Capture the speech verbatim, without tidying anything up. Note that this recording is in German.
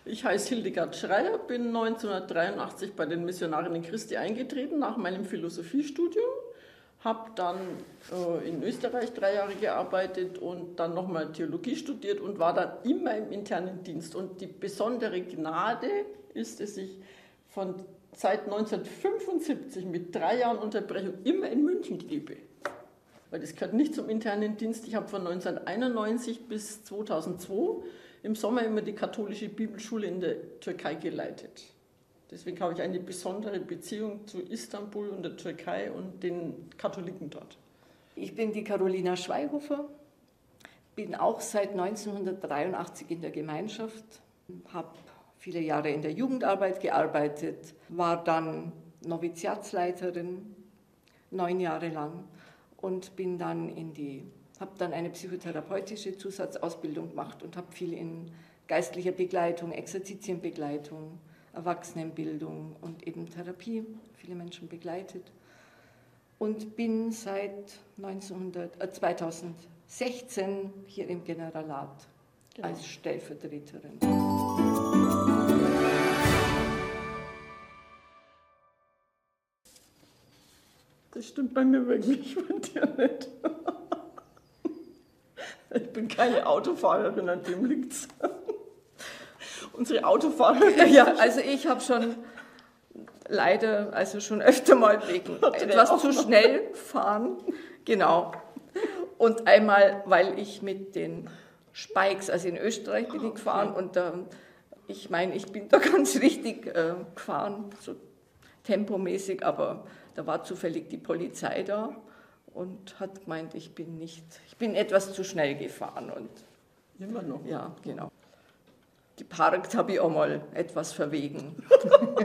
Ich heiße Hildegard Schreier, bin neunzehnhundertdreiundachtzig bei den Missionarinnen Christi eingetreten nach meinem Philosophiestudium, habe dann äh, in Österreich drei Jahre gearbeitet und dann nochmal Theologie studiert und war dann immer im internen Dienst. Und die besondere Gnade ist, dass ich von seit neunzehnhundertfünfundsiebzig mit drei Jahren Unterbrechung immer in München lebe. Weil das gehört nicht zum internen Dienst. Ich habe von neunzehnhunderteinundneunzig bis zweitausendzwei im Sommer immer die katholische Bibelschule in der Türkei geleitet. Deswegen habe ich eine besondere Beziehung zu Istanbul und der Türkei und den Katholiken dort. Ich bin die Carolina Schweihofer, bin auch seit neunzehnhundertdreiundachtzig in der Gemeinschaft, habe viele Jahre in der Jugendarbeit gearbeitet, war dann Noviziatsleiterin neun Jahre lang und bin dann in die habe dann eine psychotherapeutische Zusatzausbildung gemacht und habe viel in geistlicher Begleitung, Exerzitienbegleitung, Erwachsenenbildung und eben Therapie viele Menschen begleitet. Und bin seit neunzehnhundert, äh, zweitausendsechzehn hier im Generalat genau. als Stellvertreterin. Das stimmt bei mir wirklich, von dir nicht. Ich bin keine Autofahrerin, an dem liegt's. Unsere Autofahrerin. Ja, also ich habe schon leider, also schon öfter mal wegen etwas zu schnell fahren. Genau. Und einmal, weil ich mit den Spikes, also in Österreich bin ich gefahren und äh, ich meine, ich bin da ganz richtig äh, gefahren, so tempomäßig, aber da war zufällig die Polizei da. Und hat gemeint, ich bin nicht, ich bin etwas zu schnell gefahren. Und immer noch. Ja, genau. Geparkt habe ich auch mal etwas verwegen.